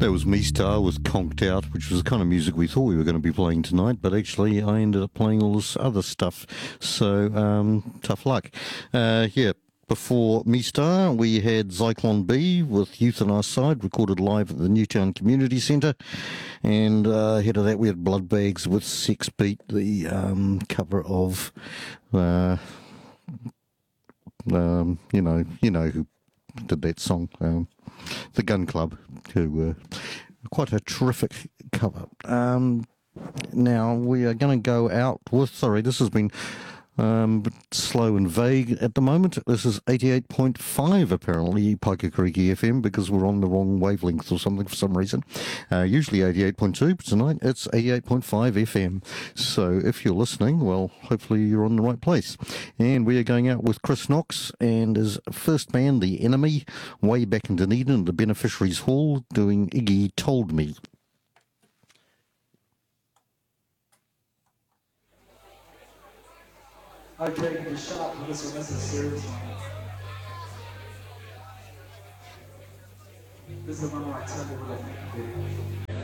That was Me Star with Conked Out, which was the kind of music we thought we were going to be playing tonight, but actually I ended up playing all this other stuff. So, tough luck. Yeah. Before Me Star, we had Zyklon B with Youth on Our Side, recorded live at the Newtown Community Centre. And ahead of that, we had Bloodbags with Sex Beat, the cover of, you know who did that song, the Gun Club, who quite a terrific cover. Now we are going to go out with, sorry, this has been slow and vague at the moment. This is 88.5 apparently, Paikakariki FM, because we're on the wrong wavelength or something for some reason. Usually 88.2, but tonight it's 88.5 FM. So if you're listening, well, hopefully you're on the right place. And we are going out with Chris Knox and his first band, The Enemy, way back in Dunedin, the Beneficiaries Hall, doing Iggy Told Me. I'm taking a shot for this one. This is serious. This is the one where I tell you what I think.